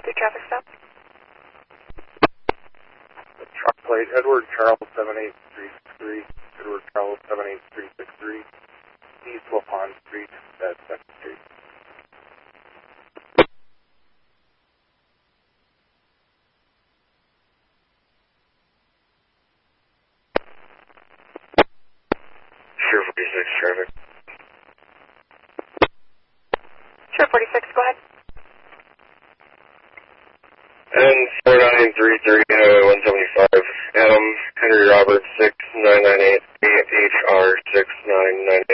your traffic stop? Truck plate, Edward Charles 78363, Edward Charles 78363, East Waupun Street, that's 2nd Street. Sure 46 traffic. Sure 46, go ahead. N4933, Highway 175, Adam Henry Roberts 6998, HR 6998.